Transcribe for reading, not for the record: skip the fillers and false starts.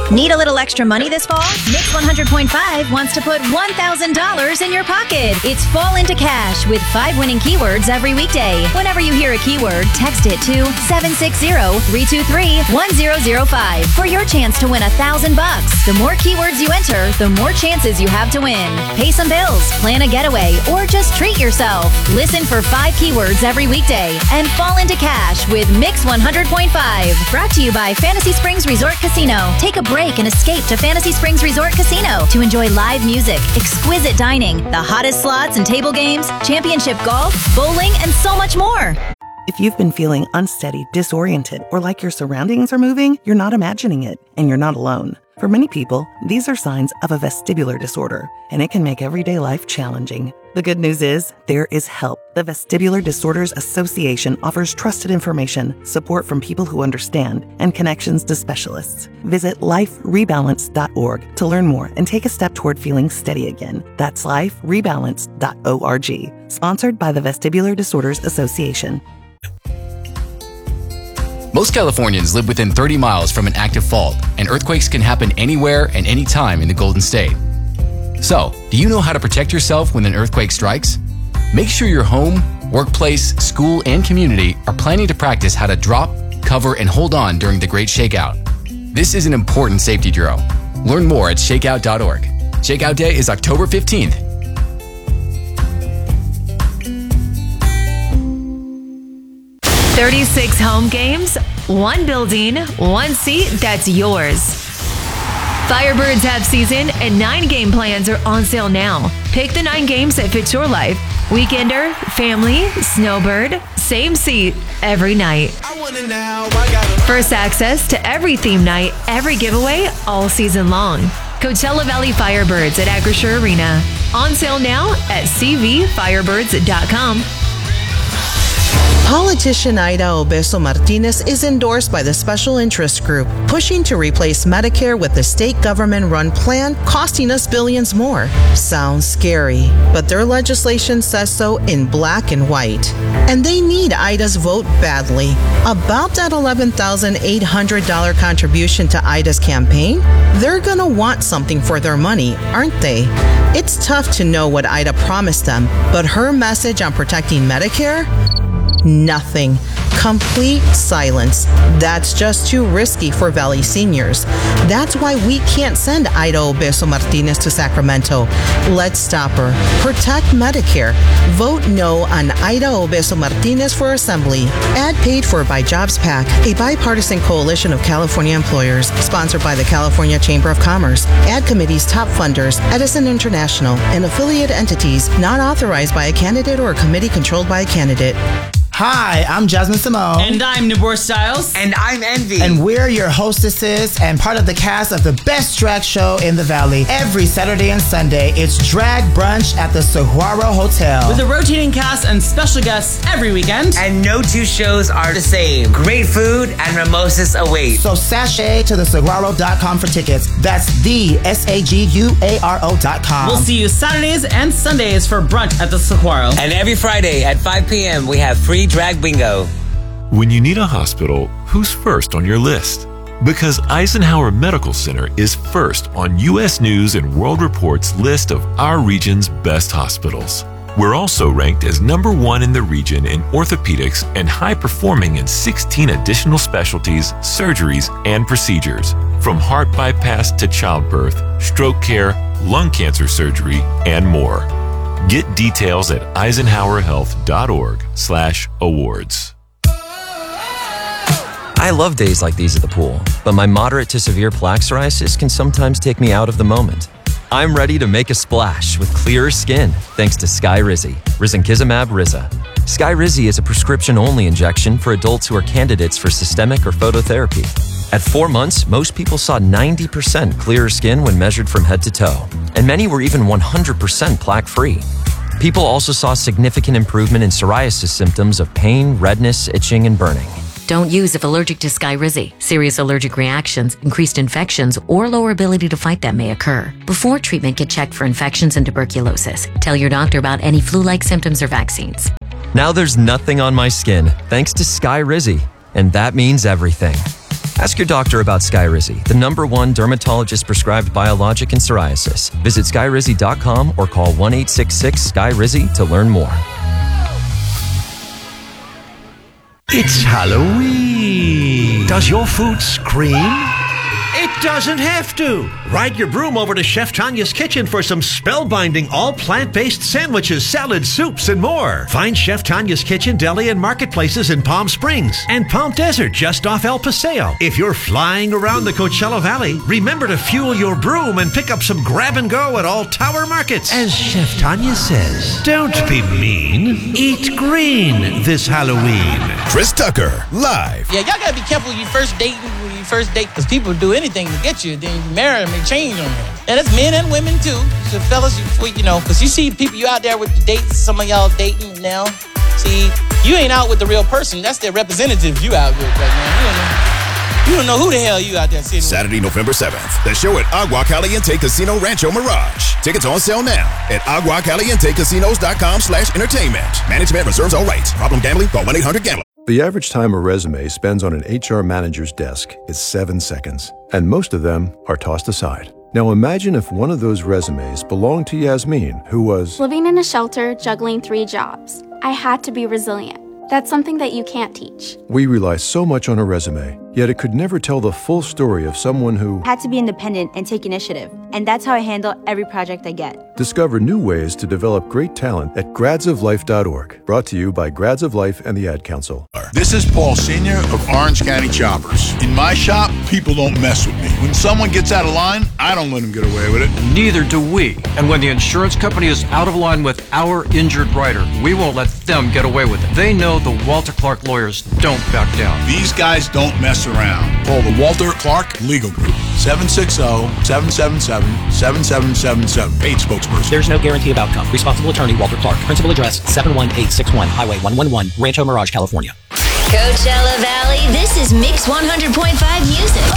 Need a little extra money this fall? Mix 100.5 wants to put $1,000 in your pocket. It's Fall into Cash with 5 winning keywords every weekday. Whenever you hear a keyword, text it to 760-323-1005 for your chance to win $1,000. The more keywords you enter, the more chances you have to win. Pay some bills, plan a getaway, or just treat yourself. Listen for 5 keywords every weekday and fall into cash with Mix 100.5. Brought to you by Fantasy Springs Resort Casino. Take a break and escape to Fantasy Springs Resort Casino to enjoy live music, exquisite dining, the hottest slots and table games, championship golf, bowling, and so much more. If you've been feeling unsteady, disoriented, or like your surroundings are moving, you're not imagining it, and you're not alone. For many people, these are signs of a vestibular disorder, and it can make everyday life challenging. The good news is, there is help. The Vestibular Disorders Association offers trusted information, support from people who understand, and connections to specialists. Visit liferebalance.org to learn more and take a step toward feeling steady again. That's liferebalance.org. Sponsored by the Vestibular Disorders Association. Most Californians live within 30 miles from an active fault, and earthquakes can happen anywhere and anytime in the Golden State. So, do you know how to protect yourself when an earthquake strikes? Make sure your home, workplace, school, and community are planning to practice how to drop, cover, and hold on during the Great Shakeout. This is an important safety drill. Learn more at shakeout.org. Shakeout Day is October 15th. "36 home games, 1 building, 1 seat that's yours." Firebirds have season and 9 game plans are on sale now. Pick the 9 games that fit your life. Weekender, family, snowbird, same seat, every night. First access to every theme night, every giveaway, all season long. Coachella Valley Firebirds at Acrisure Arena. On sale now at cvfirebirds.com. Politician Aida Obeso Martinez is endorsed by the Special Interest Group, pushing to replace Medicare with the state government-run plan, costing us billions more. Sounds scary, but their legislation says so in black and white. And they need Aida's vote badly. About that $11,800 contribution to Aida's campaign, they're gonna want something for their money, aren't they? It's tough to know what Aida promised them, but her message on protecting Medicare? Nothing. Complete silence. That's just too risky for Valley seniors. That's why we can't send Aida Obeso Martinez to Sacramento. Let's stop her. Protect Medicare. Vote no on Aida Obeso Martinez for Assembly. Ad paid for by Jobs PAC, a bipartisan coalition of California employers, sponsored by the California Chamber of Commerce. Ad committee's top funders, Edison International, and affiliate entities not authorized by a candidate or a committee controlled by a candidate. Hi, I'm Jasmine Simone. And I'm Nabor Styles. And I'm Envy. And we're your hostesses and part of the cast of the best drag show in the Valley. Every Saturday and Sunday, it's Drag Brunch at the Saguaro Hotel. With a rotating cast and special guests every weekend. And no 2 shows are the same. Great food and mimosas await. So sashay to thesaguaro.com for tickets. That's the SAGUARO.com. We'll see you Saturdays and Sundays for brunch at the Saguaro. And every Friday at 5 p.m. we have free drag bingo. When you need a hospital, who's first on your list? Because Eisenhower Medical Center is first on U.S. News and World Report's list of our region's best hospitals. We're also ranked as #1 in the region in orthopedics and high-performing in 16 additional specialties, surgeries, and procedures, from heart bypass to childbirth, stroke care, lung cancer surgery, and more. Get details at eisenhowerhealth.org/awards. I love days like these at the pool, but my moderate to severe plaque psoriasis can sometimes take me out of the moment. I'm ready to make a splash with clearer skin thanks to Skyrizi, risankizumab Riza. Skyrizi is a prescription-only injection for adults who are candidates for systemic or phototherapy. At 4 months, most people saw 90% clearer skin when measured from head to toe, and many were even 100% plaque-free. People also saw significant improvement in psoriasis symptoms of pain, redness, itching, and burning. Don't use if allergic to Skyrizi. Serious allergic reactions, increased infections, or lower ability to fight them may occur. Before treatment, get checked for infections and tuberculosis. Tell your doctor about any flu-like symptoms or vaccines. Now there's nothing on my skin thanks to Skyrizi, and that means everything. Ask your doctor about Skyrizi, the #1 dermatologist-prescribed biologic in psoriasis. Visit skyrizi.com or call 1-866-SKY-RIZZI to learn more. It's Halloween. Does your food scream? It doesn't have to. Ride your broom over to Chef Tanya's Kitchen for some spellbinding, all plant-based sandwiches, salads, soups, and more. Find Chef Tanya's Kitchen, deli, and marketplaces in Palm Springs and Palm Desert just off El Paseo. If you're flying around the Coachella Valley, remember to fuel your broom and pick up some grab and go at all Tower Markets. As Chef Tanya says, don't be mean. Eat green this Halloween. Chris Tucker, live. Yeah, y'all gotta be careful when you first date, because people do anything to get you. Then you marry them, they change on you. And that's men and women too. So fellas, because you see people you out there with the dates, some of y'all dating now. See, you ain't out with the real person. That's their representative you out with right now. You don't know who the hell you out there sitting Saturday, with. November 7th, the show at Agua Caliente Casino Rancho Mirage. Tickets on sale now at aguacalientecasinos.com/entertainment. Management reserves all rights. Problem gambling? Call 1-800-GAMBLER. The average time a resume spends on an HR manager's desk is 7 seconds, and most of them are tossed aside. Now imagine if one of those resumes belonged to Yasmin, who was living in a shelter, juggling 3 jobs. I had to be resilient. That's something that you can't teach. We rely so much on a resume, yet it could never tell the full story of someone who had to be independent and take initiative. And that's how I handle every project I get. Discover new ways to develop great talent at gradsoflife.org. Brought to you by Grads of Life and the Ad Council. This is Paul Sr. of Orange County Choppers. In my shop, people don't mess with me. When someone gets out of line, I don't let them get away with it. Neither do we. And when the insurance company is out of line with our injured rider, we won't let them get away with it. They know the Walter Clark lawyers don't back down. These guys don't mess around. Call the Walter Clark Legal Group. 760-777-7777. Paid spokesperson. There's no guarantee of outcome. Responsible attorney Walter Clark. Principal address 71861 Highway 111, Rancho Mirage, California. Coachella Valley, this is Mix 100.5 Music.